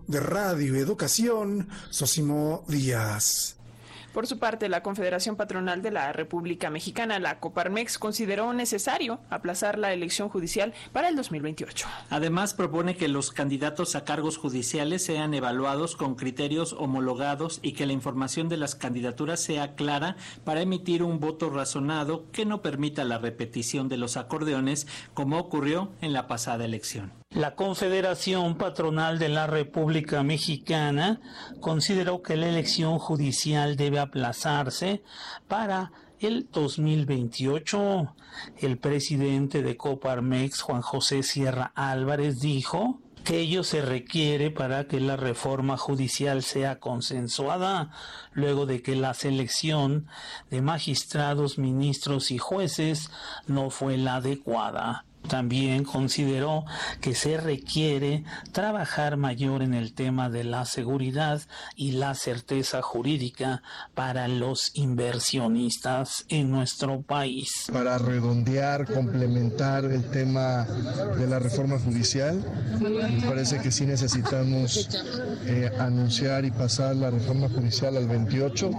de Radio Educación, Sosimo Díaz. Por su parte, la Confederación Patronal de la República Mexicana, la Coparmex, consideró necesario aplazar la elección judicial para el 2028. Además, propone que los candidatos a cargos judiciales sean evaluados con criterios homologados y que la información de las candidaturas sea clara para emitir un voto razonado que no permita la repetición de los acordeones, como ocurrió en la pasada elección. La Confederación Patronal de la República Mexicana consideró que la elección judicial debe aplazarse para el 2028. El presidente de Coparmex, Juan José Sierra Álvarez, dijo que ello se requiere para que la reforma judicial sea consensuada, luego de que la selección de magistrados, ministros y jueces no fue la adecuada. También consideró que se requiere trabajar mayor en el tema de la seguridad y la certeza jurídica para los inversionistas en nuestro país. Para redondear, complementar el tema de la reforma judicial, me parece que sí necesitamos anunciar y pasar la reforma judicial al 28.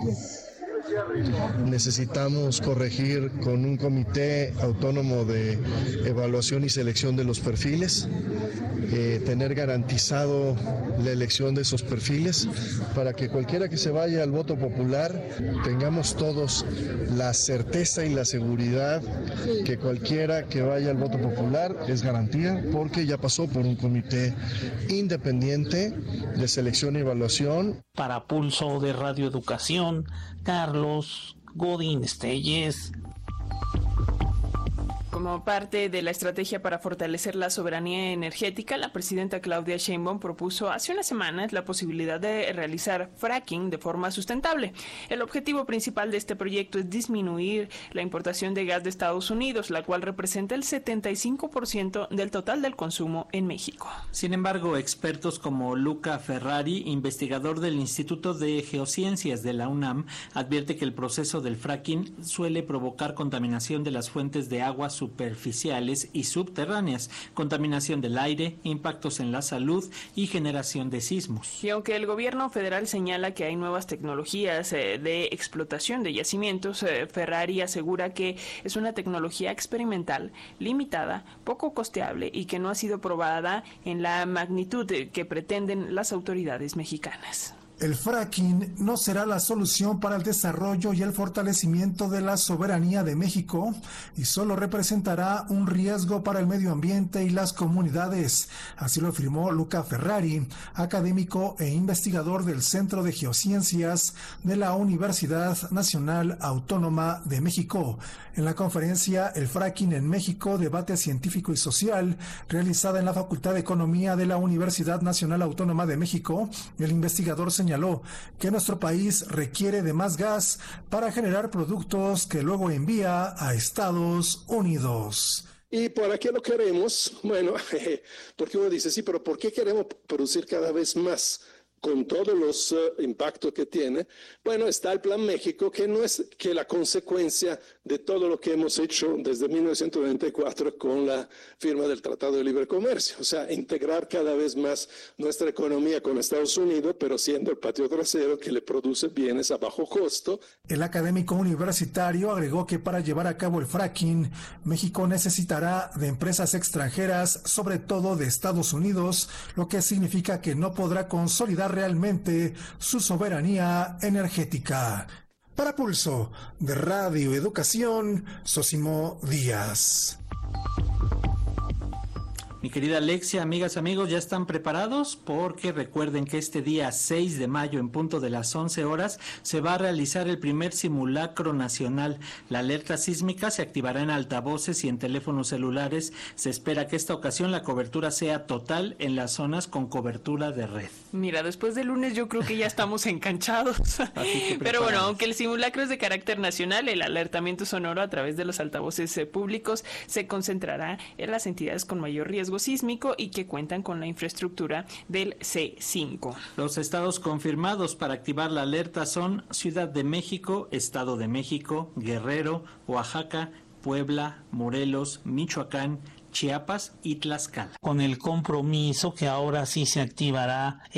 Necesitamos corregir con un comité autónomo de evaluación y selección de los perfiles, tener garantizado la elección de esos perfiles para que cualquiera que se vaya al voto popular tengamos todos la certeza y la seguridad que cualquiera que vaya al voto popular es garantía porque ya pasó por un comité independiente de selección y evaluación. Para Pulso de Radio Educación, Carlos Godín Estelles. Como parte de la estrategia para fortalecer la soberanía energética, la presidenta Claudia Sheinbaum propuso hace unas semanas la posibilidad de realizar fracking de forma sustentable. El objetivo principal de este proyecto es disminuir la importación de gas de Estados Unidos, la cual representa el 75% del total del consumo en México. Sin embargo, expertos como Luca Ferrari, investigador del Instituto de Geociencias de la UNAM, advierte que el proceso del fracking suele provocar contaminación de las fuentes de agua superficiales y subterráneas, contaminación del aire, impactos en la salud y generación de sismos. Y aunque el gobierno federal señala que hay nuevas tecnologías de explotación de yacimientos, Ferrari asegura que es una tecnología experimental, limitada, poco costeable y que no ha sido probada en la magnitud que pretenden las autoridades mexicanas. El fracking no será la solución para el desarrollo y el fortalecimiento de la soberanía de México y solo representará un riesgo para el medio ambiente y las comunidades. Así lo afirmó Luca Ferrari, académico e investigador del Centro de Geociencias de la Universidad Nacional Autónoma de México. En la conferencia El fracking en México, debate científico y social, realizada en la Facultad de Economía de la Universidad Nacional Autónoma de México, el investigador señaló que nuestro país requiere de más gas para generar productos que luego envía a Estados Unidos. ¿Y para qué lo queremos? Bueno, porque uno dice, sí, pero ¿por qué queremos producir cada vez más? Con todos los impactos que tiene. Bueno, está el Plan México, que no es que la consecuencia de todo lo que hemos hecho desde 1994 con la firma del Tratado de Libre Comercio. O sea, integrar cada vez más nuestra economía con Estados Unidos, pero siendo el patio trasero que le produce bienes a bajo costo. El académico universitario agregó que para llevar a cabo el fracking, México necesitará de empresas extranjeras, sobre todo de Estados Unidos, lo que significa que no podrá consolidar realmente su soberanía energética. Para Pulso de Radio Educación, Sosimo Díaz. Mi querida Alexia, amigas, amigos, ¿ya están preparados? Porque recuerden que este día 6 de mayo, en punto de las 11 horas, se va a realizar el primer simulacro nacional. La alerta sísmica se activará en altavoces y en teléfonos celulares. Se espera que esta ocasión la cobertura sea total en las zonas con cobertura de red. Mira, después del lunes yo creo que ya estamos enganchados. Pero bueno, aunque el simulacro es de carácter nacional, el alertamiento sonoro a través de los altavoces públicos se concentrará en las entidades con mayor riesgo sísmico y que cuentan con la infraestructura del C5. Los estados confirmados para activar la alerta son Ciudad de México, Estado de México, Guerrero, Oaxaca, Puebla, Morelos, Michoacán, Chiapas y Tlaxcala. Con el compromiso que ahora sí se activará